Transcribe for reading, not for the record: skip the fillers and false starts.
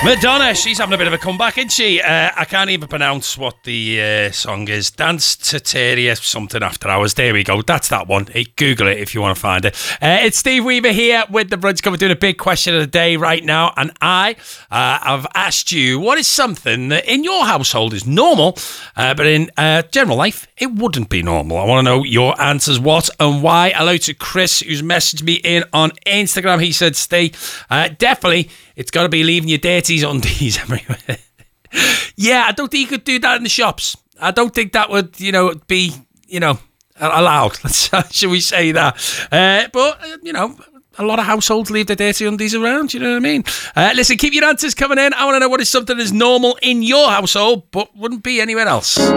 Madonna, she's having a bit of a comeback, isn't she? I can't even pronounce what the song is. Dance to Teria something after hours. There we go. That's that one. Hey, Google it if you want to find it. It's Steve Weaver here with the Brunch Club. We're doing a big question of the day right now, and I have asked you, what is something that in your household is normal, but in general life, it wouldn't be normal? I want to know your answers, what and why. Hello to Chris, who's messaged me in on Instagram. He said, Steve, definitely, it's got to be leaving your dirties undies everywhere. Yeah, I don't think you could do that in the shops. I don't think that would, be, allowed. Should we say that? But, a lot of households leave their dirty undies around, you know what I mean? Listen, keep your answers coming in. I want to know what is something that's normal in your household, but wouldn't be anywhere else.